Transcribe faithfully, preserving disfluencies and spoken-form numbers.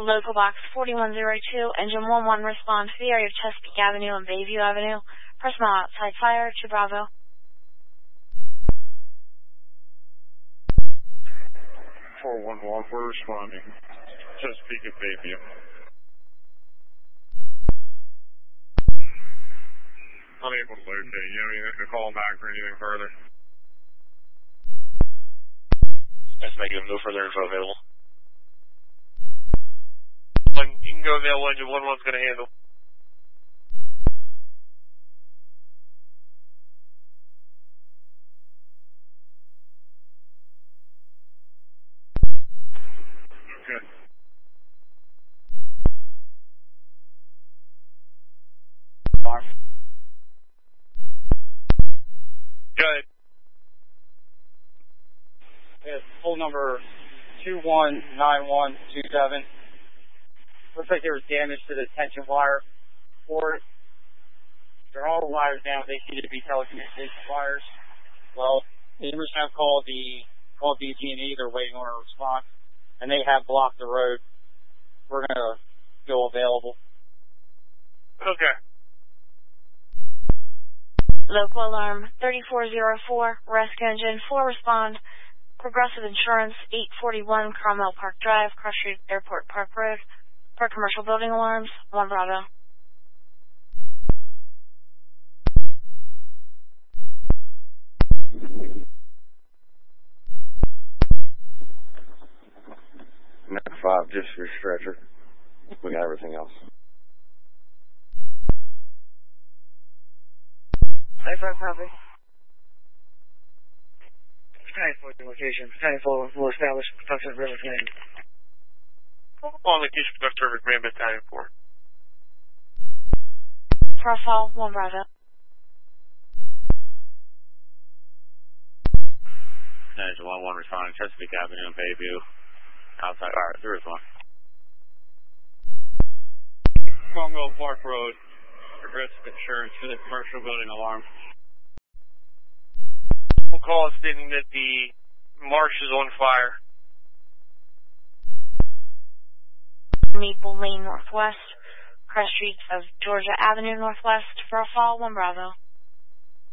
Local box forty-one oh two, engine one one, respond to the area of Chesapeake Avenue and Bayview Avenue. Personnel outside fire to Bravo. four one one, we're responding. Chesapeake at Bayview. Unable to locate. You have anything to call back for anything further? That's making no further info available. One, you can go available, engine one one's going to handle. Good. Farm. Good. It's full number two one nine one two seven. Looks like there was damage to the tension wire for it. They're all the wires down. They seem to be telecommunication wires. Well, the neighbors have called the called B G and E. They're waiting on a response, and they have blocked the road. We're gonna go available. Okay. Local alarm thirty-four oh four, rescue engine four respond. Progressive Insurance eight forty-one Cromwell Park Drive, Cross Street Airport Park Road. For commercial building alarms, one Bravo. Nine five, just your stretcher. We got everything else. Nine five copy. Nine four location. Nine four will establish production river command. On location, production river command battalion four. Profile, one Bravo. Engine one one responding Chesapeake Avenue and Bayview. Outside fire, there is one. Cromwell Park Road. Progressive Insurance for the commercial building alarm. We'll call it stating that the marsh is on fire. Maple Lane Northwest, Cross Street of Georgia Avenue Northwest. Profile, one Bravo.